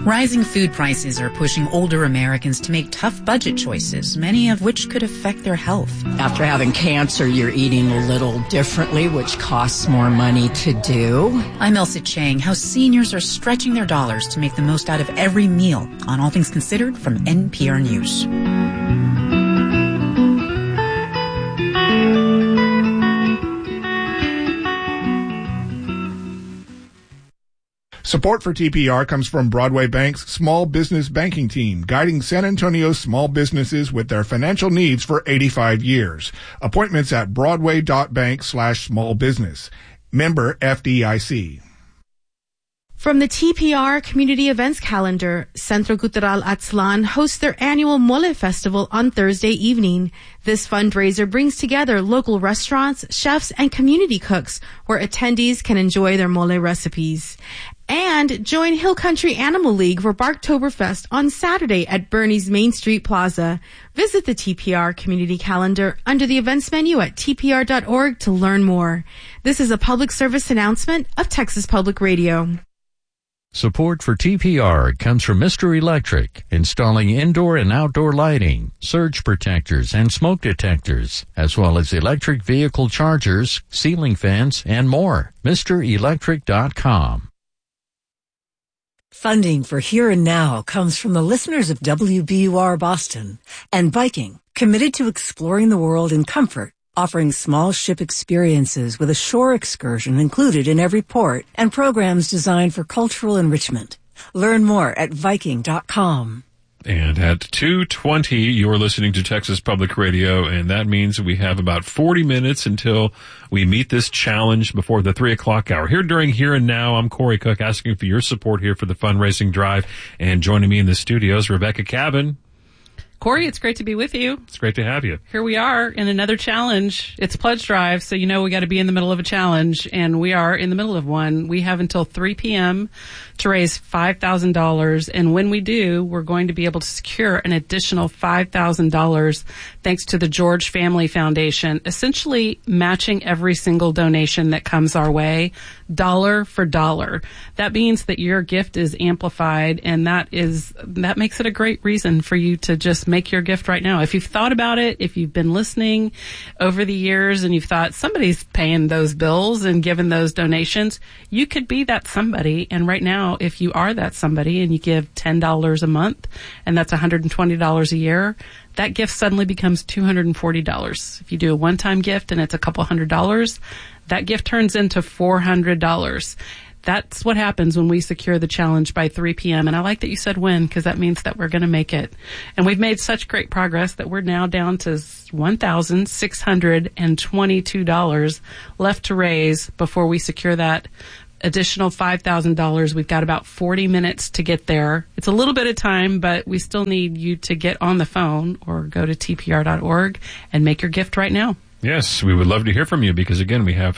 Rising food prices are pushing older Americans to make tough budget choices, many of which could affect their health. After having cancer, you're eating a little differently, which costs more money to do. I'm Elsa Chang. How seniors are stretching their dollars to make the most out of every meal on All Things Considered from NPR News. Support for TPR comes from Broadway Bank's Small Business Banking Team, guiding San Antonio's small businesses with their financial needs for 85 years. Appointments at broadway.bank/smallbusiness. Member FDIC. From the TPR Community Events Calendar, Centro Cultural Atzlan hosts their annual Mole Festival on Thursday evening. This fundraiser brings together local restaurants, chefs, and community cooks where attendees can enjoy their mole recipes. And join Hill Country Animal League for Barktoberfest on Saturday at Bernie's Main Street Plaza. Visit the TPR Community Calendar under the events menu at tpr.org to learn more. This is a public service announcement of Texas Public Radio. Support for TPR comes from Mr. Electric, installing indoor and outdoor lighting, surge protectors, and smoke detectors, as well as electric vehicle chargers, ceiling fans, and more. MrElectric.com. Funding for Here and Now comes from the listeners of WBUR Boston and Viking, committed to exploring the world in comfort, offering small ship experiences with a shore excursion included in every port and programs designed for cultural enrichment. Learn more at Viking.com. And at 2:20, you're listening to Texas Public Radio, and that means we have about 40 minutes until we meet this challenge before the 3 o'clock hour. Here during Here and Now, I'm Corey Cook, asking for your support here for the fundraising drive, and joining me in the studios, Rebecca Cabin. Corey, it's great to be with you. It's great to have you. Here we are in another challenge. It's Pledge Drive, so you know we got to be in the middle of a challenge, and we are in the middle of one. We have until 3 p.m. to raise $5,000, and when we do, we're going to be able to secure an additional $5,000 thanks to the George Family Foundation, essentially matching every single donation that comes our way, dollar for dollar. That means that your gift is amplified, and that makes it a great reason for you to just make your gift right now. If you've thought about it, if you've been listening over the years and you've thought somebody's paying those bills and giving those donations, you could be that somebody. And right now, if you are that somebody and you give $10 a month, and that's $120 a year, that gift suddenly becomes $240. If you do a one-time gift and it's a couple $100, that gift turns into $400. That's what happens when we secure the challenge by 3 p.m. And I like that you said when, because that means that we're going to make it. And we've made such great progress that we're now down to $1,622 left to raise before we secure that additional $5,000. We've got about 40 minutes to get there. It's a little bit of time, but we still need you to get on the phone or go to tpr.org and make your gift right now. Yes, we would love to hear from you because, again, we have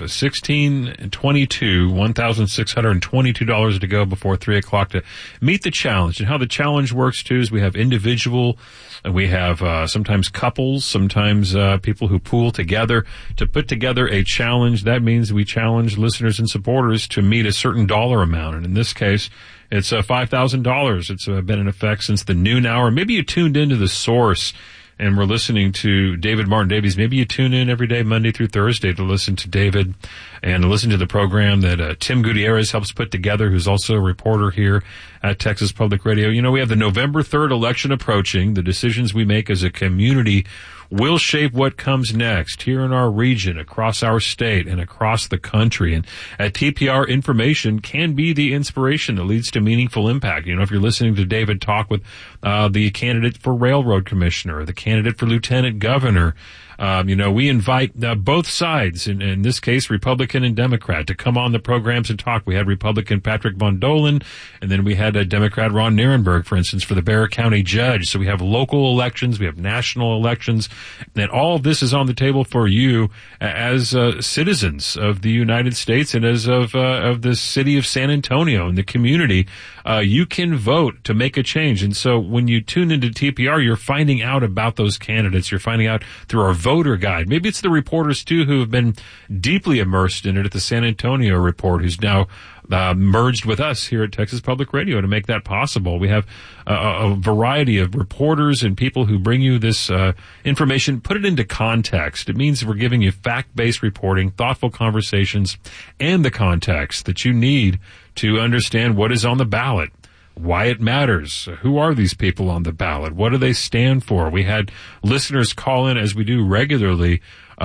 $1,622 to go before 3 o'clock to meet the challenge. And how the challenge works, too, is we have individual, and we have sometimes couples, sometimes people who pool together to put together a challenge. That means we challenge listeners and supporters to meet a certain dollar amount. And in this case, it's $5,000. It's been in effect since the noon hour. Maybe you tuned into The Source and we're listening to David Martin Davies. Maybe you tune in every day, Monday through Thursday, to listen to David and to listen to the program that Tim Gutierrez helps put together, who's also a reporter here at Texas Public Radio. You know, we have the November 3rd election approaching. The decisions we make as a community will shape what comes next here in our region, across our state, and across the country. And at TPR, information can be the inspiration that leads to meaningful impact. You know, if you're listening to David talk with the candidate for railroad commissioner, or the candidate for lieutenant governor, we invite both sides, in this case, Republican and Democrat, to come on the programs and talk. We had Republican Patrick Von Dolan, and then we had Democrat Ron Nirenberg, for instance, for the Bexar County judge. So we have local elections, we have national elections, and all of this is on the table for you as citizens of the United States and as of the city of San Antonio and the community. You can vote to make a change. And so when you tune into TPR, you're finding out about those candidates. You're finding out through our voter guide. Maybe it's the reporters, too, who have been deeply immersed in it at the San Antonio Report, who's now merged with us here at Texas Public Radio to make that possible. We have a variety of reporters and people who bring you this information, put it into context. It means we're giving you fact-based reporting, thoughtful conversations, and the context that you need to understand what is on the ballot, why it matters, who are these people on the ballot, what do they stand for. We had listeners call in, as we do regularly,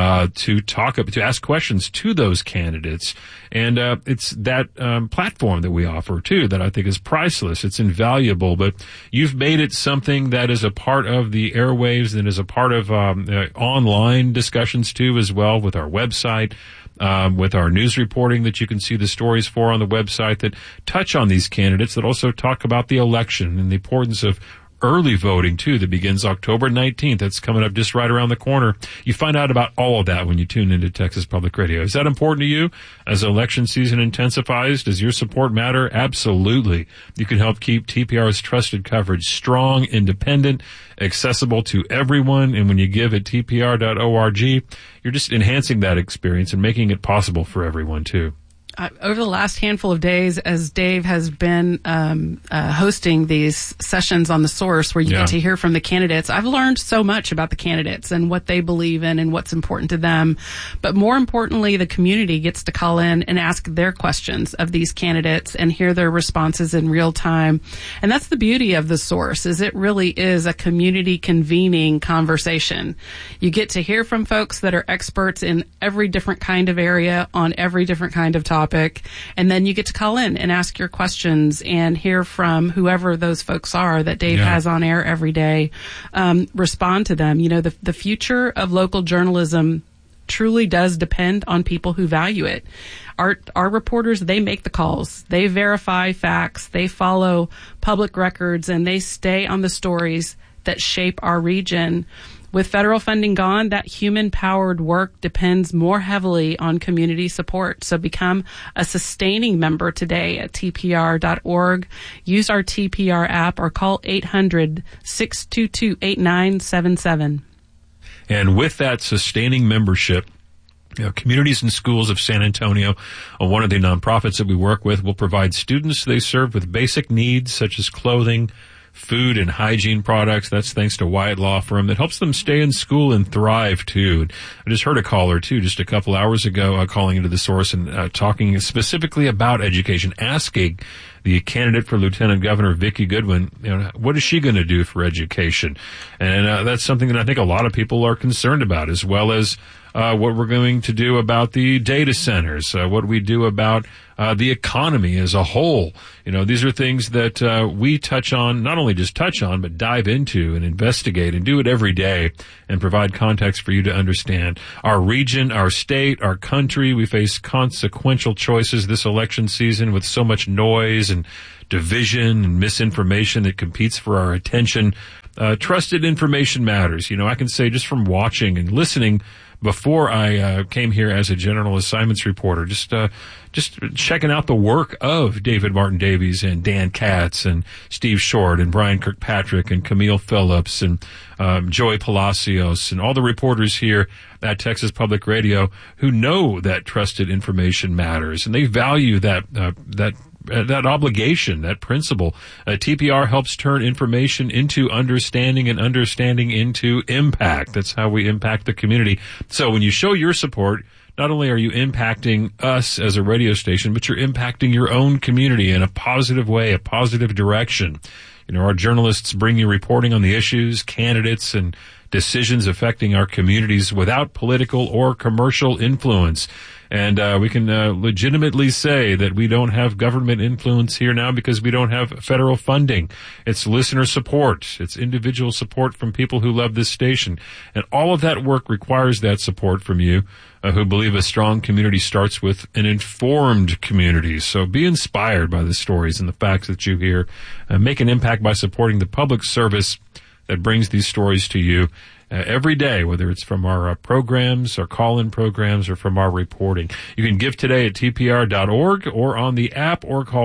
to ask questions to those candidates. And it's that platform that we offer, too, that I think is priceless. It's invaluable. But you've made it something that is a part of the airwaves and is a part of online discussions, too, as well, with our website. With our news reporting that you can see the stories for on the website that touch on these candidates, that also talk about the election and the importance of early voting, too, that begins October 19th. That's coming up just right around the corner. You find out about all of that when you tune into Texas Public Radio. Is that important to you as election season intensifies? Does your support matter? Absolutely. You can help keep TPR's trusted coverage strong, independent, accessible to everyone. And when you give at tpr.org, you're just enhancing that experience and making it possible for everyone, too. Over the last handful of days, as Dave has been hosting these sessions on The Source where you get to hear from the candidates, I've learned so much about the candidates and what they believe in and what's important to them. But more importantly, the community gets to call in and ask their questions of these candidates and hear their responses in real time. And that's the beauty of The Source, is it really is a community convening conversation. You get to hear from folks that are experts in every different kind of area on every different kind of topic. And then you get to call in and ask your questions and hear from whoever those folks are that Dave has on air every day, respond to them. You know, the future of local journalism truly does depend on people who value it. Our reporters, they make the calls. They verify facts. They follow public records, and they stay on the stories that shape our region. With federal funding gone, that human-powered work depends more heavily on community support. So become a sustaining member today at tpr.org. Use our TPR app or call 800-622-8977. And with that sustaining membership, Communities and Schools of San Antonio, one of the nonprofits that we work with, will provide students they serve with basic needs such as clothing, food and hygiene products. That's thanks to Wyatt Law Firm that helps them stay in school and thrive, too. I just heard a caller, too, just a couple hours ago, calling into The Source and talking specifically about education, asking the candidate for Lieutenant Governor, Vicki Goodwin, what is she going to do for education? And that's something that I think a lot of people are concerned about, as well as what we're going to do about the data centers, what we do about the economy as a whole. These are things that we touch on, not only just touch on, but dive into and investigate and do it every day and provide context for you to understand our region, our state, our country. We face consequential choices this election season with so much noise and division and misinformation that competes for our attention. Trusted information matters. I can say just from watching and listening before I came here as a general assignments reporter, just checking out the work of David Martin Davies and Dan Katz and Steve Short and Brian Kirkpatrick and Camille Phillips and Joey Palacios and all the reporters here at Texas Public Radio who know that trusted information matters, and they value that obligation, that principle. TPR helps turn information into understanding and understanding into impact. That's how we impact the community. So when you show your support, not only are you impacting us as a radio station, but you're impacting your own community in a positive way, a positive direction. Our journalists bring you reporting on the issues, candidates, and decisions affecting our communities without political or commercial influence. And we can legitimately say that we don't have government influence here now because we don't have federal funding. It's listener support. It's individual support from people who love this station. And all of that work requires that support from you who believe a strong community starts with an informed community. So be inspired by the stories and the facts that you hear. Make an impact by supporting the public service that brings these stories to you every day, whether it's from our programs, our call-in programs, or from our reporting. You can give today at tpr.org or on the app or call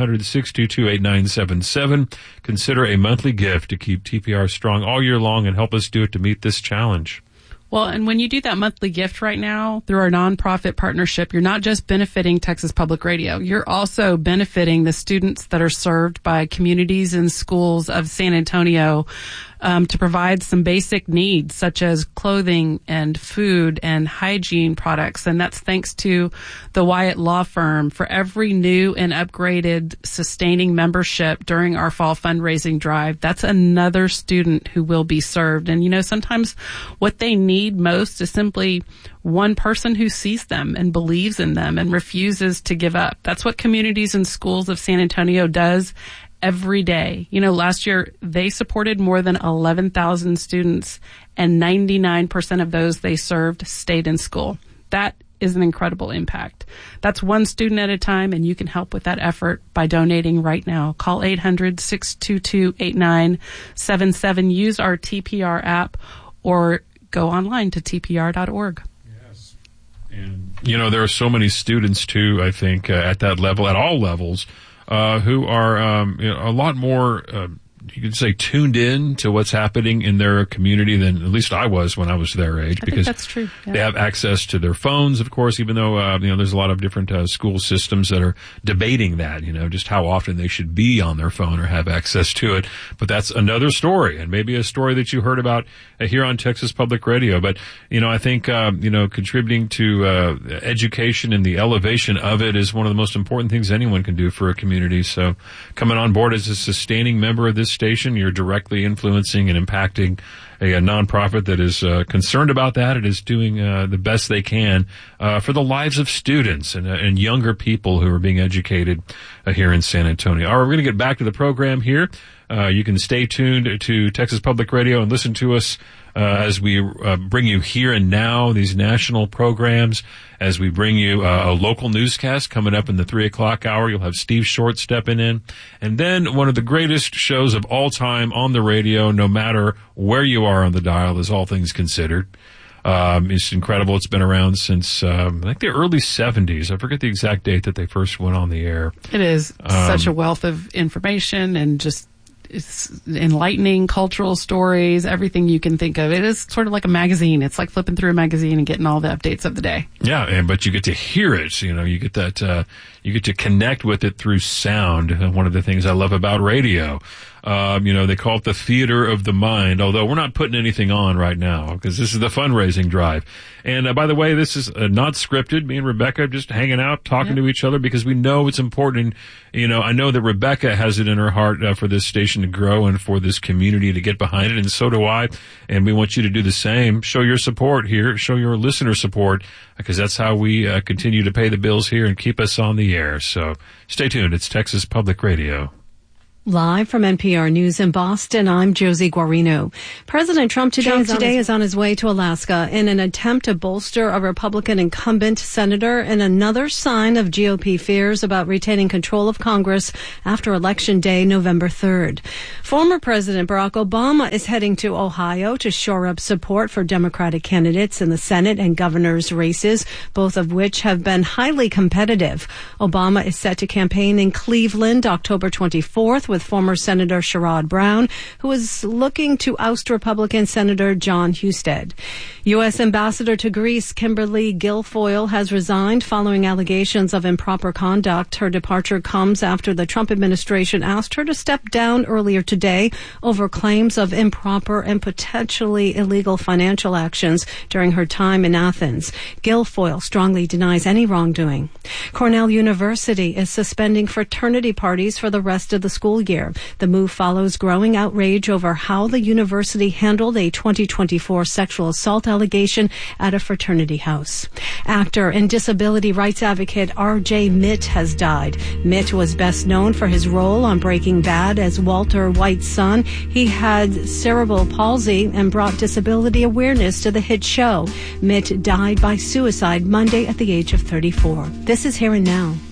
1-800-622-8977. Consider a monthly gift to keep TPR strong all year long and help us do it to meet this challenge. Well, and when you do that monthly gift right now through our nonprofit partnership, you're not just benefiting Texas Public Radio. You're also benefiting the students that are served by communities and schools of San Antonio to provide some basic needs such as clothing and food and hygiene products. And that's thanks to the Wyatt Law Firm. For every new and upgraded sustaining membership during our fall fundraising drive, that's another student who will be served. And, you know, sometimes what they need most is simply one person who sees them and believes in them and refuses to give up. That's what Communities and Schools of San Antonio does every day. You know, last year they supported more than 11,000 students, and 99% of those they served stayed in school. That is an incredible impact. That's one student at a time, and you can help with that effort by donating right now. Call 800-622-8977. Use our TPR app or go online to tpr.org. Yes. And, you know, there are so many students, too, I think, at that level, at all levels, who are a lot more, you could say, tuned in to what's happening in their community than at least I was when I was their age. I think that's true. Yeah. They have access to their phones, of course, even though, there's a lot of different school systems that are debating that, just how often they should be on their phone or have access to it. But that's another story, and maybe a story that you heard about here on Texas Public Radio. But, I think, contributing to education and the elevation of it is one of the most important things anyone can do for a community. So coming on board as a sustaining member of this station, you're directly influencing and impacting a nonprofit that is concerned about that. It is doing the best they can for the lives of students and younger people who are being educated here in San Antonio. All right, we're going to get back to the program here. You can stay tuned to Texas Public Radio and listen to us as we bring you Here and Now, these national programs, as we bring you a local newscast coming up in the 3 o'clock hour. You'll have Steve Short stepping in. And then one of the greatest shows of all time on the radio, no matter where you are on the dial, is All Things Considered. It's incredible. It's been around since, I think the early 70s. I forget the exact date that they first went on the air. It is such a wealth of information and just it's enlightening cultural stories, everything you can think of. It is sort of like a magazine. It's like flipping through a magazine and getting all the updates of the day. Yeah, but you get to hear it. You get that, you get to connect with it through sound. One of the things I love about radio. They call it the theater of the mind, although we're not putting anything on right now because this is the fundraising drive. And by the way, this is not scripted. Me and Rebecca just hanging out, talking to each other because we know it's important. I know that Rebecca has it in her heart for this station to grow and for this community to get behind it, and so do I. And we want you to do the same. Show your support here. Show your listener support because that's how we continue to pay the bills here and keep us on the air. So stay tuned. It's Texas Public Radio. Live from NPR News in Boston, I'm Josie Guarino. President Trump today is on his way to Alaska in an attempt to bolster a Republican incumbent senator and another sign of GOP fears about retaining control of Congress after Election Day, November 3rd. Former President Barack Obama is heading to Ohio to shore up support for Democratic candidates in the Senate and governor's races, both of which have been highly competitive. Obama is set to campaign in Cleveland October 24th with former Senator Sherrod Brown, who is looking to oust Republican Senator John Husted. U.S. Ambassador to Greece Kimberly Guilfoyle has resigned following allegations of improper conduct. Her departure comes after the Trump administration asked her to step down earlier today over claims of improper and potentially illegal financial actions during her time in Athens. Guilfoyle strongly denies any wrongdoing. Cornell University is suspending fraternity parties for the rest of the school year. The move follows growing outrage over how the university handled a 2024 sexual assault allegation at a fraternity house. Actor and disability rights advocate R.J. Mitt has died. Mitt was best known for his role on Breaking Bad as Walter White's son. He had cerebral palsy and brought disability awareness to the hit show. Mitt died by suicide Monday at the age of 34. This is Here and Now.